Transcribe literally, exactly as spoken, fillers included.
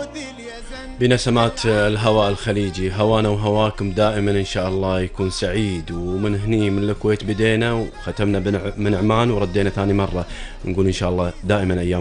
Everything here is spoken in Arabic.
بنسمات الهواء الخليجي، هوانا وهواكم دائما ان شاء الله يكون سعيد. ومن هني من الكويت بدينا وختمنا من عمان وردينا ثاني مره، نقول ان شاء الله دائما ايام